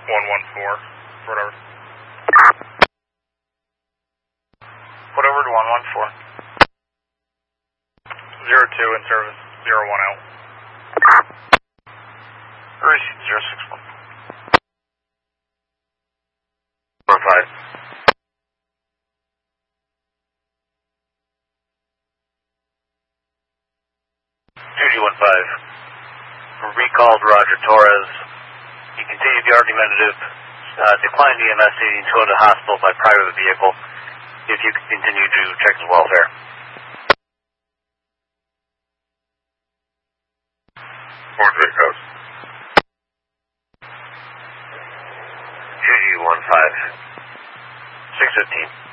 114, whatever. Whatever to 114. 02 in service, 010. Receipt 061. 15. Recalled Roger Torres. He continued the argumentative, declined EMS needing to go to the hospital by private vehicle. If you could continue to check his welfare. 4 Coast. GG15. 615.